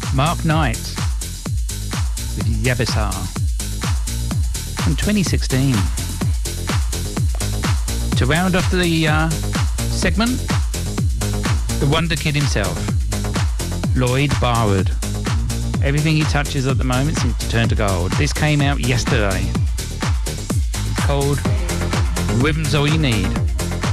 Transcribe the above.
Mark Knight with Yabisar from 2016. To round off the segment, the Wonder Kid himself, Lloyd Barwood. Everything he touches at the moment seems to turn to gold. This came out yesterday. It's called Rhythm's All You Need.